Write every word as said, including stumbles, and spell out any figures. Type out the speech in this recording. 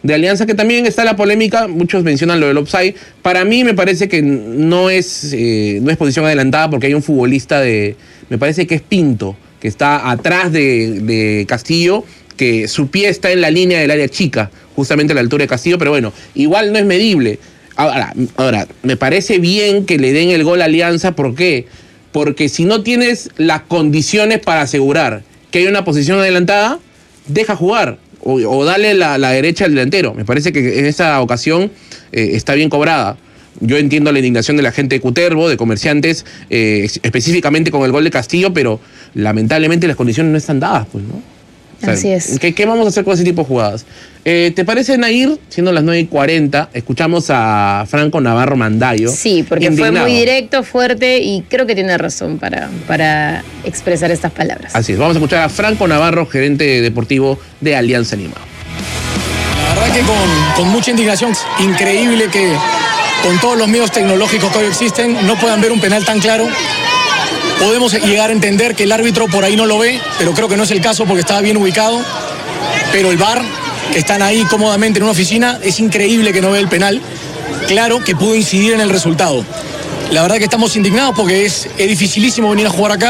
de Alianza, que también está la polémica, muchos mencionan lo del offside. Para mí me parece que no es, eh, no es posición adelantada porque hay un futbolista de, me parece que es Pinto, que está atrás de, de Castillo, que su pie está en la línea del área chica, justamente a la altura de Castillo, pero bueno, igual no es medible. Ahora, ahora, me parece bien que le den el gol a Alianza, ¿por qué? Porque si no tienes las condiciones para asegurar que hay una posición adelantada, deja jugar o, o dale la, la derecha al delantero. Me parece que en esa ocasión eh, está bien cobrada. Yo entiendo la indignación de la gente de Cutervo, de comerciantes, eh, específicamente con el gol de Castillo, pero lamentablemente las condiciones no están dadas, pues, ¿no? O sea, así es. ¿qué, ¿Qué vamos a hacer con ese tipo de jugadas? Eh, ¿Te parece, Nair? Siendo las nueve y cuarenta, escuchamos a Franco Navarro Mandayo. Sí, porque indignado. fue muy directo, fuerte y creo que tiene razón para, para expresar estas palabras. Así es, vamos a escuchar a Franco Navarro, gerente deportivo de Alianza Lima. La verdad que con, con mucha indignación, increíble que con todos los medios tecnológicos que hoy existen no puedan ver un penal tan claro. Podemos llegar a entender que el árbitro por ahí no lo ve, pero creo que no es el caso porque estaba bien ubicado. Pero el V A R, que están ahí cómodamente en una oficina, es increíble que no ve el penal. Claro que pudo incidir en el resultado. La verdad que estamos indignados porque es, es dificilísimo venir a jugar acá.